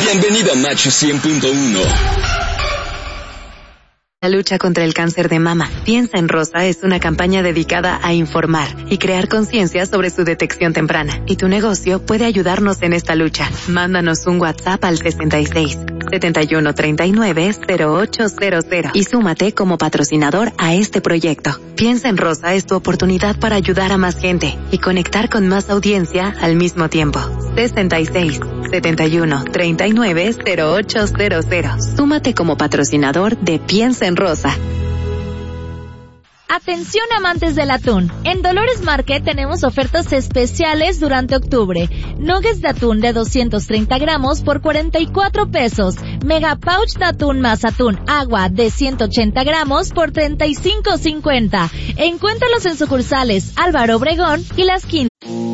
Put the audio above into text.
Bienvenido a Macho 100.1. La lucha contra el cáncer de mama. Piensa en Rosa es una campaña dedicada a informar y crear conciencia sobre su detección temprana. Y tu negocio puede ayudarnos en esta lucha. Mándanos un WhatsApp al 66 71 39 0800 y súmate como patrocinador a este proyecto. Piensa en Rosa es tu oportunidad para ayudar a más gente y conectar con más audiencia al mismo tiempo. 66 71 39 0800. Súmate como patrocinador de Piensa en Rosa. Atención amantes del atún. En Dolores Market tenemos ofertas especiales durante octubre. Nuggets de atún de 230 gramos por 44 pesos. Mega pouch de atún más atún agua de 180 gramos por 35.50. Encuéntralos en sucursales Álvaro Obregón y Las Quintas.